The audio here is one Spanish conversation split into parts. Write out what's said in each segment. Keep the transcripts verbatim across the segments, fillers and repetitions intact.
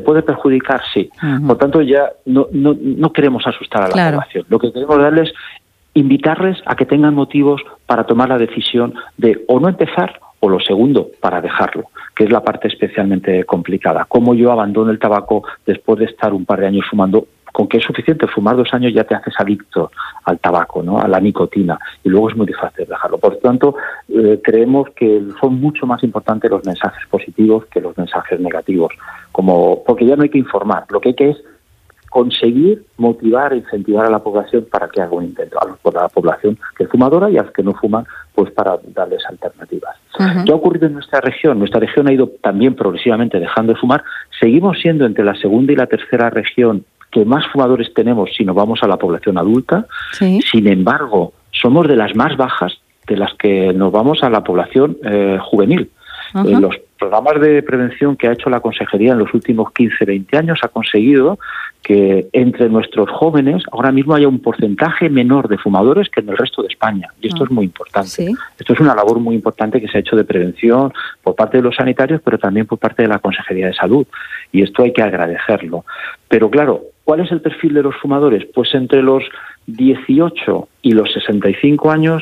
puede perjudicar? Sí. Uh-huh. Por tanto, ya no, no, no queremos asustar a la claro. población. Lo que queremos darles, invitarles a que tengan motivos para tomar la decisión de o no empezar, o lo segundo, para dejarlo, que es la parte especialmente complicada. ¿Cómo yo abandono el tabaco después de estar un par de años fumando? Con que es suficiente fumar dos años ya te haces adicto al tabaco, ¿no? A la nicotina, y luego es muy difícil dejarlo. Por tanto, eh, creemos que son mucho más importantes los mensajes positivos que los mensajes negativos, como porque ya no hay que informar, lo que hay que es conseguir motivar e incentivar a la población para que haga un intento, a la población que es fumadora y a los que no fuman, pues para darles alternativas. Uh-huh. ¿Qué ha ocurrido en nuestra región? Nuestra región ha ido también progresivamente dejando de fumar. Seguimos siendo entre la segunda y la tercera región que más fumadores tenemos si nos vamos a la población adulta. Sí. Sin embargo, somos de las más bajas de las que nos vamos a la población eh, juvenil. Uh-huh. Eh, los programas de prevención que ha hecho la Consejería en los últimos quince, veinte años ha conseguido que entre nuestros jóvenes ahora mismo haya un porcentaje menor de fumadores que en el resto de España. Y esto uh-huh. es muy importante. ¿Sí? Esto es una labor muy importante que se ha hecho de prevención por parte de los sanitarios, pero también por parte de la Consejería de Salud. Y esto hay que agradecerlo. Pero claro, ¿cuál es el perfil de los fumadores? Pues entre los dieciocho y los sesenta y cinco años,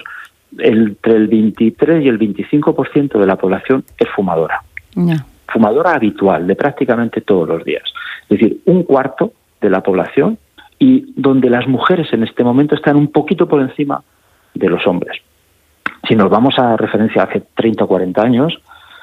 entre el veintitrés y el veinticinco por ciento de la población es fumadora. Yeah. Fumadora habitual, de prácticamente todos los días. Es decir, un cuarto de la población, y donde las mujeres en este momento están un poquito por encima de los hombres. Si nos vamos a referencia hace treinta o cuarenta años,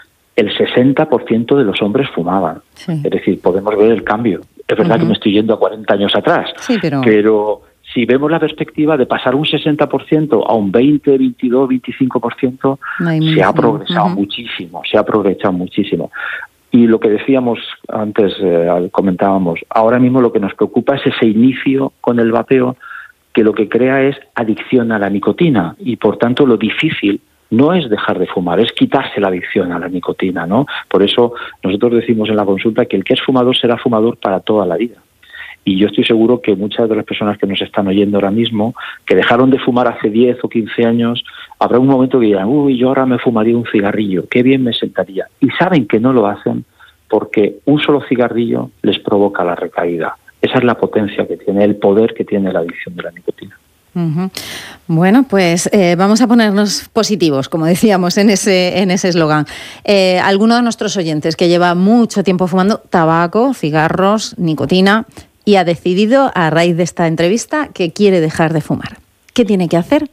el sesenta por ciento de los hombres fumaban. Sí. Es decir, podemos ver el cambio. Es verdad uh-huh. que me estoy yendo a cuarenta años atrás, sí, pero... pero si vemos la perspectiva de pasar un sesenta por ciento a un veinte, veintidós, veinticinco por ciento, se ha progresado uh-huh. muchísimo, se ha progresado muchísimo. Y lo que decíamos antes, eh, comentábamos, ahora mismo lo que nos preocupa es ese inicio con el vapeo, que lo que crea es adicción a la nicotina, y por tanto lo difícil no es dejar de fumar, es quitarse la adicción a la nicotina, ¿no? Por eso nosotros decimos en la consulta que el que es fumador será fumador para toda la vida. Y yo estoy seguro que muchas de las personas que nos están oyendo ahora mismo, que dejaron de fumar hace diez o quince años, habrá un momento que dirán, uy, yo ahora me fumaría un cigarrillo, qué bien me sentaría. Y saben que no lo hacen porque un solo cigarrillo les provoca la recaída. Esa es la potencia que tiene, el poder que tiene la adicción de la nicotina. Uh-huh. Bueno, pues eh, vamos a ponernos positivos, como decíamos en ese en ese eslogan. Eh, alguno de nuestros oyentes que lleva mucho tiempo fumando tabaco, cigarros, nicotina, y ha decidido, a raíz de esta entrevista, que quiere dejar de fumar. ¿Qué tiene que hacer?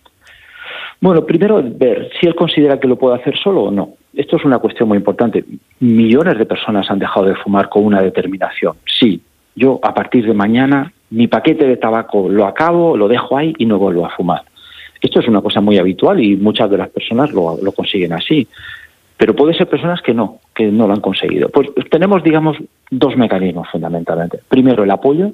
Bueno, primero ver si él considera que lo puede hacer solo o no. Esto es una cuestión muy importante. Millones de personas han dejado de fumar con una determinación. Sí, yo a partir de mañana mi paquete de tabaco lo acabo, lo dejo ahí y no vuelvo a fumar. Esto es una cosa muy habitual y muchas de las personas lo, lo consiguen así. Pero puede ser personas que no, que no lo han conseguido. Pues tenemos, digamos, dos mecanismos fundamentalmente. Primero, el apoyo.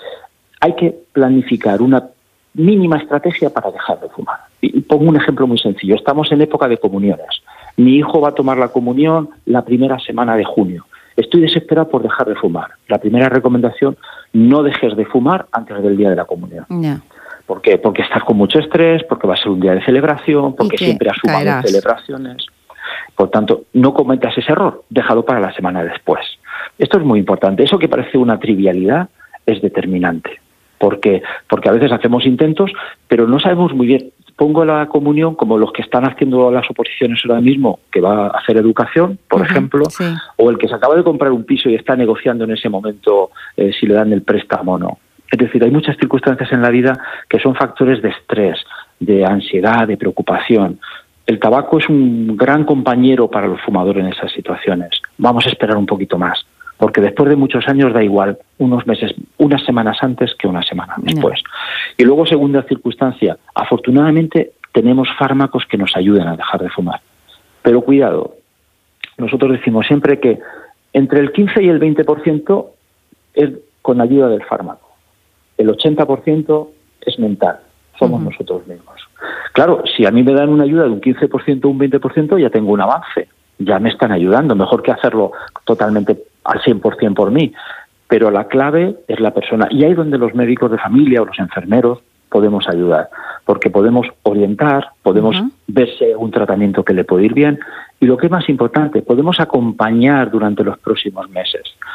Hay que planificar una mínima estrategia para dejar de fumar. Y pongo un ejemplo muy sencillo. Estamos en época de comuniones. Mi hijo va a tomar la comunión la primera semana de junio. Estoy desesperado por dejar de fumar. La primera recomendación, no dejes de fumar antes del día de la comunión. Yeah. ¿Por qué? Porque estás con mucho estrés, porque va a ser un día de celebración, porque siempre has fumado en celebraciones. Por tanto, no cometas ese error, déjalo para la semana después. Esto es muy importante. Eso que parece una trivialidad es determinante. ¿Por qué? Porque a veces hacemos intentos, pero no sabemos muy bien. Pongo la comunión como los que están haciendo las oposiciones ahora mismo, que va a hacer educación, por uh-huh, ejemplo, sí. O el que se acaba de comprar un piso y está negociando en ese momento eh, si le dan el préstamo o no. Es decir, hay muchas circunstancias en la vida que son factores de estrés, de ansiedad, de preocupación. El tabaco es un gran compañero para los fumadores en esas situaciones. Vamos a esperar un poquito más, porque después de muchos años da igual unos meses, unas semanas antes que una semana después. No. Y luego, segunda circunstancia, afortunadamente tenemos fármacos que nos ayudan a dejar de fumar. Pero cuidado, nosotros decimos siempre que entre el quince y el veinte por ciento es con ayuda del fármaco. El ochenta por ciento es mental, somos uh-huh. nosotros mismos. Claro, si a mí me dan una ayuda de un quince por ciento o un veinte por ciento, ya tengo un avance, ya me están ayudando, mejor que hacerlo totalmente al cien por ciento por mí. Pero la clave es la persona, y ahí es donde los médicos de familia o los enfermeros podemos ayudar, porque podemos orientar, podemos uh-huh. ver si hay un tratamiento que le puede ir bien, y lo que es más importante, podemos acompañar durante los próximos meses.